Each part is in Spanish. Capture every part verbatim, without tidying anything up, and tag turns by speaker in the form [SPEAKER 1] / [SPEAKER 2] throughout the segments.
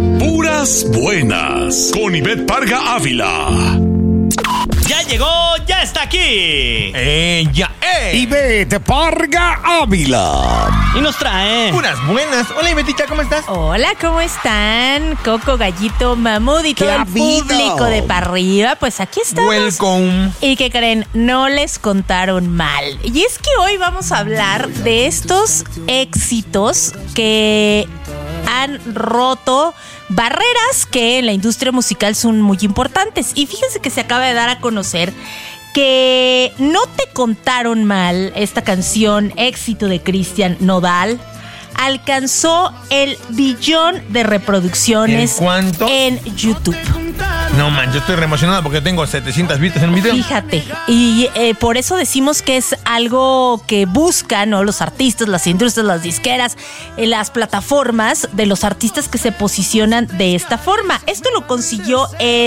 [SPEAKER 1] Puras buenas con Ivette Parga Ávila.
[SPEAKER 2] Ya llegó, ya está aquí.
[SPEAKER 3] Ella es
[SPEAKER 4] Ivette Parga Ávila.
[SPEAKER 2] Y nos trae
[SPEAKER 3] Puras buenas. Hola, Ivetita, ¿cómo estás?
[SPEAKER 5] Hola, ¿cómo están? Coco, Gallito, Mamut y todo el público de para arriba. Pues aquí estamos.
[SPEAKER 3] Welcome.
[SPEAKER 5] ¿Y qué creen? No les contaron mal. Y es que hoy vamos a hablar de estos éxitos que han roto barreras que en la industria musical son muy importantes. Y fíjense que se acaba de dar a conocer que No te contaron mal, esta canción éxito de Cristian Nodal, alcanzó el billón de reproducciones.
[SPEAKER 3] ¿En cuánto?
[SPEAKER 5] En YouTube.
[SPEAKER 3] No, man, yo estoy re emocionado porque tengo setecientas vistas en el video.
[SPEAKER 5] Fíjate, y eh, por eso decimos que es algo que buscan, ¿no?, los artistas, las industrias, las disqueras, eh, las plataformas de los artistas que se posicionan de esta forma. Esto lo consiguió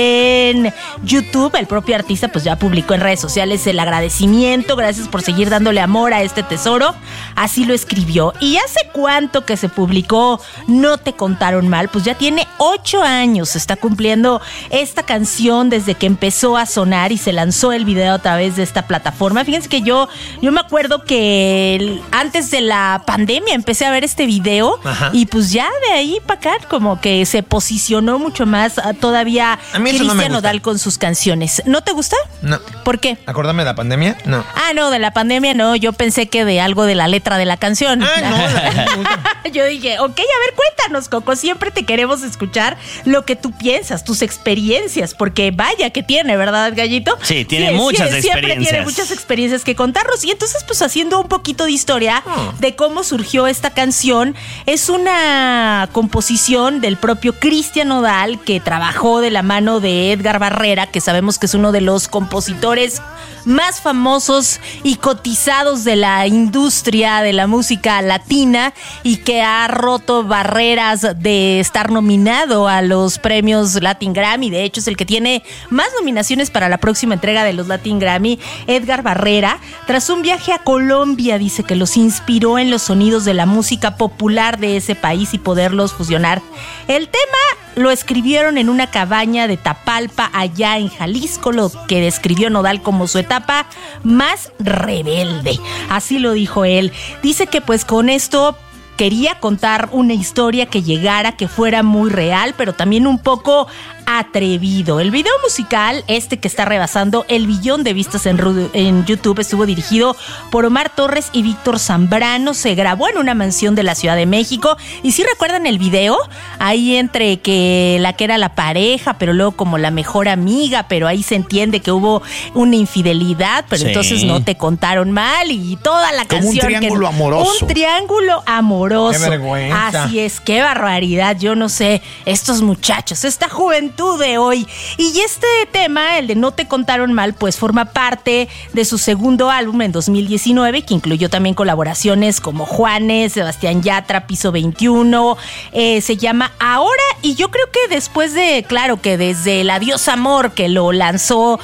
[SPEAKER 5] en YouTube. El propio artista pues ya publicó en redes sociales el agradecimiento. Gracias por seguir dándole amor a este tesoro. Así lo escribió. ¿Y hace cuánto que se publicó No te contaron mal? Pues ya tiene ocho años. Se está cumpliendo esta canción desde que empezó a sonar y se lanzó el video a través de esta plataforma. Fíjense que yo, yo me acuerdo que el, antes de la pandemia empecé a ver este video. Ajá. Y pues ya de ahí para acá como que se posicionó mucho más uh, todavía Cristian no Nodal con sus canciones. ¿No te gusta?
[SPEAKER 3] No.
[SPEAKER 5] ¿Por qué?
[SPEAKER 3] ¿Acordarme de la pandemia? No.
[SPEAKER 5] Ah, no, de la pandemia no. Yo pensé que de algo de la letra de la canción.
[SPEAKER 3] Ah, no, la, no me gusta.
[SPEAKER 5] Yo dije, ok, a ver, cuéntanos, Coco. Siempre te queremos escuchar lo que tú piensas, tus experiencias, porque vaya que tiene, ¿verdad, Gallito?
[SPEAKER 2] Sí, tiene
[SPEAKER 5] sí,
[SPEAKER 2] muchas
[SPEAKER 5] sí,
[SPEAKER 2] experiencias.
[SPEAKER 5] Siempre tiene muchas experiencias que contarnos. Y entonces, pues haciendo un poquito de historia oh. de cómo surgió esta canción, es una composición del propio Cristian Nodal, que trabajó de la mano de Edgar Barrera, que sabemos que es uno de los compositores más famosos y cotizados de la industria de la música latina y que ha roto barreras de estar nominado a los premios Latin Grammy. De hecho, es el que tiene más nominaciones para la próxima entrega de los Latin Grammy. Edgar Barrera, tras un viaje a Colombia, dice que los inspiró en los sonidos de la música popular de ese país y poderlos fusionar. El tema lo escribieron en una cabaña de Tapalpa, allá en Jalisco, lo que describió Nodal como su etapa más rebelde. Así lo dijo él. Dice que pues con esto quería contar una historia que llegara, que fuera muy real, pero también un poco atrevido. El video musical, este que está rebasando el billón de vistas en, en YouTube, estuvo dirigido por Omar Torres y Víctor Zambrano. Se grabó en una mansión de la Ciudad de México. Y si recuerdan el video, ahí entre que la que era la pareja, pero luego como la mejor amiga, pero ahí se entiende que hubo una infidelidad, pero sí. Entonces no te contaron mal y toda la
[SPEAKER 4] como
[SPEAKER 5] canción.
[SPEAKER 4] Un triángulo
[SPEAKER 5] que,
[SPEAKER 4] amoroso.
[SPEAKER 5] Un triángulo amoroso.
[SPEAKER 3] Qué vergüenza.
[SPEAKER 5] Así es, qué barbaridad. Yo no sé, estos muchachos, esta juventud de hoy. Y este tema, el de No te contaron mal, pues forma parte de su segundo álbum en dos mil diecinueve, que incluyó también colaboraciones como Juanes, Sebastián Yatra, Piso veintiuno. Eh, se llama Ahora, y yo creo que después de, claro, que desde el Adiós Amor, que lo lanzó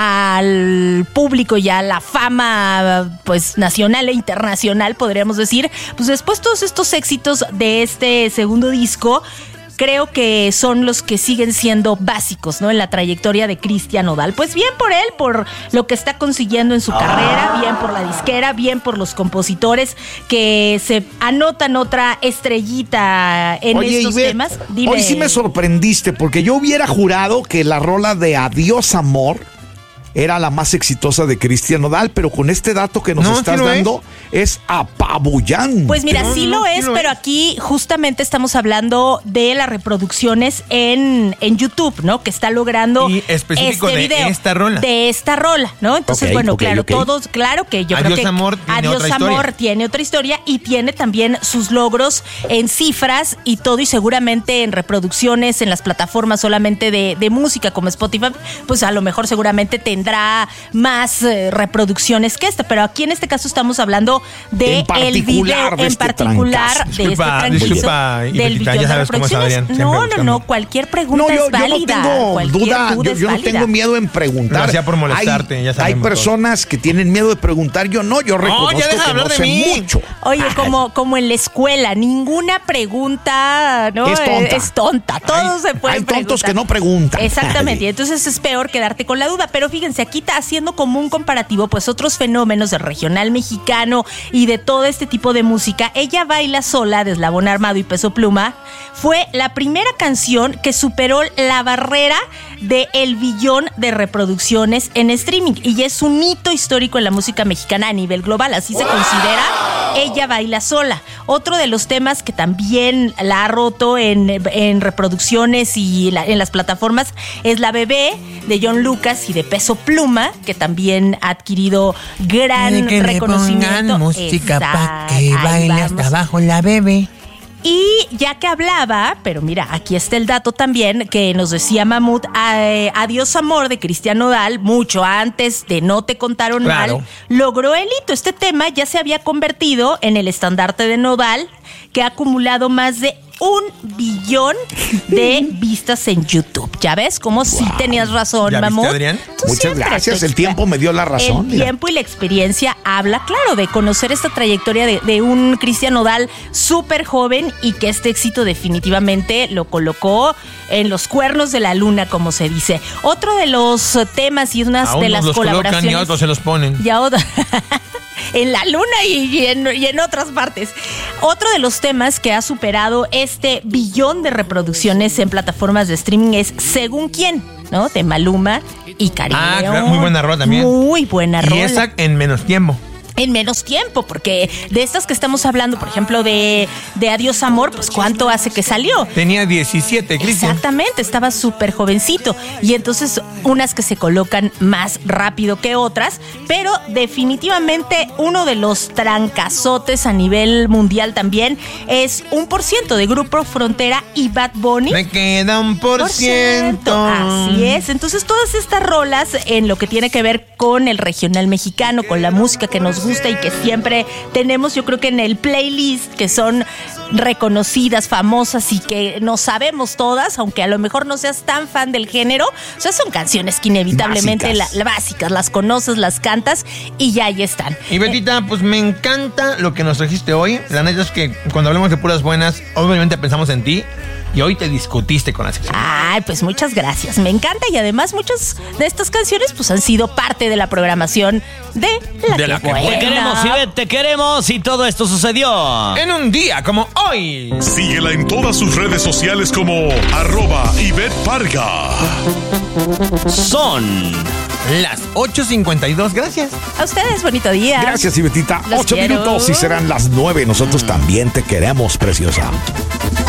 [SPEAKER 5] al público y a la fama, pues nacional e internacional, podríamos decir, pues después todos estos éxitos de este segundo disco, creo que son los que siguen siendo básicos, ¿no?, en la trayectoria de Cristian Nodal. Pues bien por él, por lo que está consiguiendo en su ah. carrera, bien por la disquera, bien por los compositores que se anotan otra estrellita en Oye, estos
[SPEAKER 4] Ivette,
[SPEAKER 5] temas. Dime.
[SPEAKER 4] Hoy sí me sorprendiste, porque yo hubiera jurado que la rola de Adiós Amor era la más exitosa de Cristian Nodal, pero con este dato que nos no, estás ¿sí dando es? es apabullante.
[SPEAKER 5] Pues mira,
[SPEAKER 3] no,
[SPEAKER 5] sí
[SPEAKER 3] no,
[SPEAKER 5] lo es,
[SPEAKER 3] sí lo
[SPEAKER 5] pero
[SPEAKER 3] es.
[SPEAKER 5] Aquí justamente estamos hablando de las reproducciones en, en YouTube, ¿no? Que está logrando
[SPEAKER 3] y específico
[SPEAKER 5] este
[SPEAKER 3] de
[SPEAKER 5] video,
[SPEAKER 3] esta rola.
[SPEAKER 5] De esta rola, ¿no? Entonces,
[SPEAKER 4] okay,
[SPEAKER 5] bueno,
[SPEAKER 4] okay,
[SPEAKER 5] claro,
[SPEAKER 4] okay.
[SPEAKER 5] todos, claro que yo
[SPEAKER 3] Adiós
[SPEAKER 5] creo que
[SPEAKER 3] Amor tiene
[SPEAKER 5] Adiós
[SPEAKER 3] otra
[SPEAKER 5] Amor
[SPEAKER 3] historia.
[SPEAKER 5] tiene otra historia y tiene también sus logros en cifras y todo, y seguramente en reproducciones en las plataformas solamente de, de música como Spotify, pues a lo mejor seguramente tendrá tendrá más eh, reproducciones que esta, pero aquí en este caso estamos hablando de
[SPEAKER 4] En particular
[SPEAKER 5] el video,
[SPEAKER 4] de
[SPEAKER 5] en
[SPEAKER 4] este
[SPEAKER 5] particular
[SPEAKER 4] trancazo.
[SPEAKER 5] de
[SPEAKER 3] Disculpa,
[SPEAKER 5] este trancazo
[SPEAKER 3] disculpa,
[SPEAKER 5] del
[SPEAKER 3] Ibetita,
[SPEAKER 5] billón
[SPEAKER 3] ya
[SPEAKER 5] de
[SPEAKER 3] sabes cómo es
[SPEAKER 5] reproducciones.
[SPEAKER 3] Adrián, siempre
[SPEAKER 5] No, no,
[SPEAKER 3] buscando.
[SPEAKER 5] no, cualquier pregunta
[SPEAKER 4] No, yo,
[SPEAKER 5] es
[SPEAKER 4] yo no
[SPEAKER 5] válida.
[SPEAKER 4] tengo
[SPEAKER 5] cualquier
[SPEAKER 4] duda, yo,
[SPEAKER 5] es
[SPEAKER 4] yo no
[SPEAKER 5] válida.
[SPEAKER 4] tengo miedo en preguntar.
[SPEAKER 3] Lo hacía por molestarte,
[SPEAKER 4] hay,
[SPEAKER 3] ya
[SPEAKER 4] hay
[SPEAKER 3] sabemos
[SPEAKER 4] personas que tienen miedo de preguntar, yo no, yo reconozco
[SPEAKER 3] ya deja de
[SPEAKER 4] que
[SPEAKER 3] hablar
[SPEAKER 4] no
[SPEAKER 3] de
[SPEAKER 4] sé
[SPEAKER 3] mí.
[SPEAKER 4] mucho.
[SPEAKER 5] Oye, como, como en la escuela, ninguna pregunta ¿no?
[SPEAKER 4] Es tonta.
[SPEAKER 5] Es tonta. Todos se pueden
[SPEAKER 4] Hay tontos
[SPEAKER 5] preguntar.
[SPEAKER 4] que no preguntan.
[SPEAKER 5] Exactamente. Y entonces es peor quedarte con la duda. Pero fíjense, aquí está haciendo como un comparativo, pues otros fenómenos del regional mexicano y de todo este tipo de música. Ella baila sola de Eslabón Armado y Peso Pluma. Fue la primera canción que superó la barrera de el billón de reproducciones en streaming. Y es un hito histórico en la música mexicana a nivel global. Así se considera Ella Baila Sola. Otro de los temas que también la ha roto en, en reproducciones y la, en las plataformas es La Bebé de John Lucas y de Peso Pluma, que también ha adquirido gran
[SPEAKER 3] que
[SPEAKER 5] reconocimiento.
[SPEAKER 3] Le pongan música pa' que
[SPEAKER 5] Exacto. Ahí
[SPEAKER 3] baile hasta
[SPEAKER 5] vamos.
[SPEAKER 3] abajo la bebé.
[SPEAKER 5] Y ya que hablaba, pero mira, aquí está el dato también que nos decía Mamut, eh, Adiós Amor de Cristian Nodal, mucho antes de No Te Contaron
[SPEAKER 3] Claro.
[SPEAKER 5] Mal, logró el hito. Este tema ya se había convertido en el estandarte de Nodal, que ha acumulado más de un billón de vistas en YouTube. ¿Ya ves cómo sí tenías razón,
[SPEAKER 3] ¿Ya viste,
[SPEAKER 5] Mamut?
[SPEAKER 3] Adrián?
[SPEAKER 5] Tú
[SPEAKER 4] Muchas
[SPEAKER 5] siempre
[SPEAKER 4] gracias,
[SPEAKER 5] te
[SPEAKER 4] el tiempo me dio la razón.
[SPEAKER 5] El
[SPEAKER 4] mira.
[SPEAKER 5] tiempo y la experiencia habla, claro, de conocer esta trayectoria de, de un Cristian Nodal súper joven y que este éxito definitivamente lo colocó en los cuernos de la luna, como se dice. Otro de los temas y unas
[SPEAKER 3] A
[SPEAKER 5] de
[SPEAKER 3] unos
[SPEAKER 5] las
[SPEAKER 3] los
[SPEAKER 5] colaboraciones.
[SPEAKER 3] colocan y a otros se los ponen.
[SPEAKER 5] Y a otra- en la luna y, y en, y en otras partes. Otro de los temas que ha superado este billón de reproducciones en plataformas de streaming es Según Quién, ¿no? De Maluma y Karim
[SPEAKER 3] Ah,
[SPEAKER 5] León.
[SPEAKER 3] claro, muy buena rola también.
[SPEAKER 5] Muy buena
[SPEAKER 3] Y
[SPEAKER 5] rola.
[SPEAKER 3] esa en menos tiempo.
[SPEAKER 5] En menos tiempo, porque de estas que estamos hablando, por ejemplo, de, de Adiós Amor, pues ¿cuánto hace que salió?
[SPEAKER 3] Tenía diecisiete, Cristian.
[SPEAKER 5] Exactamente, estaba súper jovencito. Y entonces unas que se colocan más rápido que otras, pero definitivamente uno de los trancazotes a nivel mundial también es un por ciento de Grupo Frontera y Bad Bunny.
[SPEAKER 3] Me queda un por ciento.
[SPEAKER 5] Así es. Entonces, todas estas rolas en lo que tiene que ver con el regional mexicano, con la música que nos gusta y que siempre tenemos, yo creo que en el playlist, que son reconocidas, famosas y que no sabemos todas, aunque a lo mejor no seas tan fan del género, o sea, son canciones que inevitablemente
[SPEAKER 4] Básicas.
[SPEAKER 5] la, la básicas, las conoces, las cantas y ya ahí están.
[SPEAKER 3] Y Betita, pues me encanta lo que nos trajiste hoy. La neta es que cuando hablamos de puras buenas, obviamente pensamos en ti. Y hoy te discutiste con la sección.
[SPEAKER 5] Ay, pues muchas gracias. Me encanta y además muchas de estas canciones pues han sido parte de la programación de La
[SPEAKER 3] De
[SPEAKER 5] Que
[SPEAKER 3] La Que
[SPEAKER 5] Buena.
[SPEAKER 2] Te queremos, Ivette, te queremos y todo esto sucedió.
[SPEAKER 3] En un día como hoy.
[SPEAKER 1] Síguela en todas sus redes sociales como arroba Ivette Parga.
[SPEAKER 2] Son
[SPEAKER 3] Las ocho cincuenta y dos, gracias.
[SPEAKER 5] A ustedes, bonito día.
[SPEAKER 4] Gracias, Ibetita.
[SPEAKER 5] Los
[SPEAKER 4] Ocho
[SPEAKER 5] quiero.
[SPEAKER 4] minutos y serán las nueve. Nosotros también te queremos, preciosa.